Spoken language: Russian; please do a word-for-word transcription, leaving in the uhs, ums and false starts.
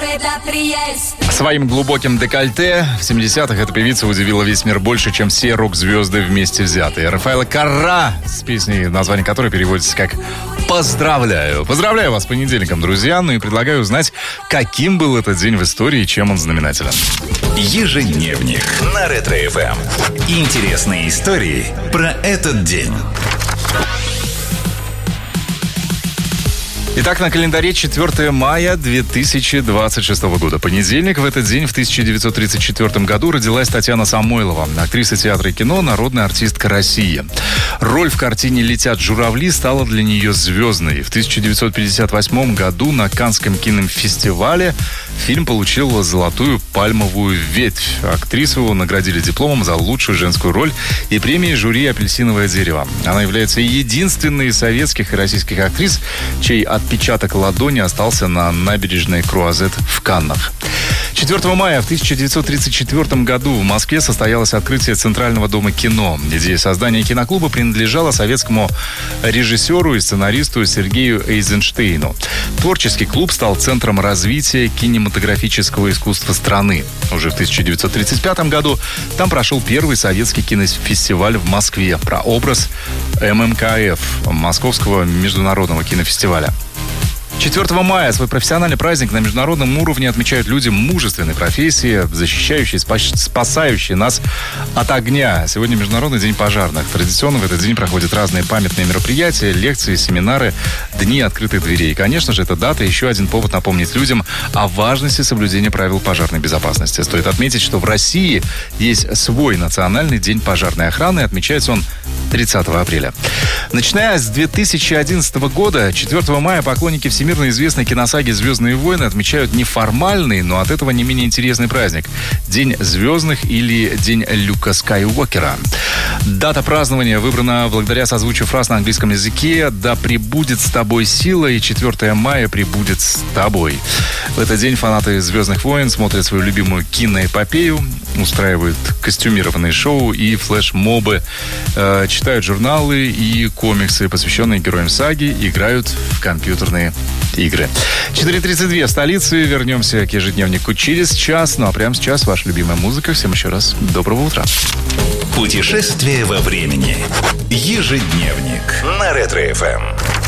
Своим глубоким декольте в семидесятых эта певица удивила весь мир больше, чем все рок-звезды вместе взятые. Рафаэла Карра с песней, название которой переводится как «Поздравляю». Поздравляю вас с понедельником, друзья. Ну и предлагаю узнать, каким был этот день в истории и чем он знаменателен. Ежедневник на Ретро-эф эм. Интересные истории про этот день. Итак, на календаре четвёртое мая две тысячи двадцать шестого года. Понедельник. В этот день, в тысяча девятьсот тридцать четвёртом году, родилась Татьяна Самойлова, актриса театра и кино, народная артистка России. Роль в картине «Летят журавли» стала для нее звездной. В тысяча девятьсот пятьдесят восьмом году на Каннском кинофестивале фильм получил золотую пальмовую ветвь. Актрису наградили дипломом за лучшую женскую роль и премией жюри «Апельсиновое дерево». Она является единственной из советских и российских актрис, чей отпечаток ладони остался на набережной Круазет в Каннах. четвёртого мая в тысяча девятьсот тридцать четвёртом году в Москве состоялось открытие Центрального дома кино. Идея создания киноклуба принадлежала советскому режиссеру и сценаристу Сергею Эйзенштейну. Творческий клуб стал центром развития кинематографического искусства страны. Уже в тысяча девятьсот тридцать пятом году там прошел первый советский кинофестиваль в Москве про образ эм эм ка эф, Московского международного кинофестиваля. четвёртого мая свой профессиональный праздник на международном уровне отмечают люди мужественной профессии, защищающие, спасающие нас от огня. Сегодня Международный день пожарных. Традиционно в этот день проходят разные памятные мероприятия, лекции, семинары, дни открытых дверей. И, конечно же, эта дата еще один повод напомнить людям о важности соблюдения правил пожарной безопасности. Стоит отметить, что в России есть свой национальный день пожарной охраны. Отмечается он тридцатого апреля. Начиная с две тысячи одиннадцатого года, четвёртого мая поклонники всемирно известной киносаги «Звездные войны» отмечают неформальный, но от этого не менее интересный праздник – День звездных или День Люка Скайуокера. Дата празднования выбрана благодаря созвучию фраз на английском языке «Да пребудет с тобой сила» и четвёртого мая пребудет с тобой. В этот день фанаты «Звездных войн» смотрят свою любимую киноэпопею, устраивают костюмированные шоу и флешмобы, э, читают журналы и комиксы, посвященные героям саги, играют в компьютерные игры. четыре тридцать два в столице. Вернемся к ежедневнику через час. Ну а прямо сейчас ваша любимая музыка. Всем еще раз доброго утра. Путешествие во времени. Ежедневник на Ретро-эф эм.